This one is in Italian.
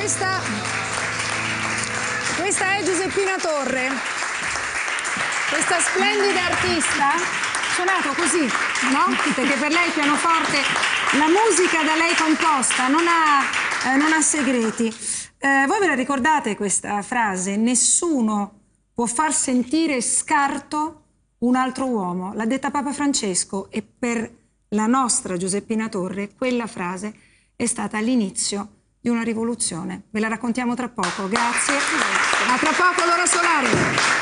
Questa è Giuseppina Torre, questa splendida artista, suonato così, no? Perché per lei il pianoforte, la musica da lei composta non ha segreti. Voi ve la ricordate questa frase? Nessuno può far sentire scarto un altro uomo. L'ha detta Papa Francesco e per la nostra Giuseppina Torre quella frase è stata l'inizio di una rivoluzione. Ve la raccontiamo tra poco. Grazie. A tra poco, Lora Solari.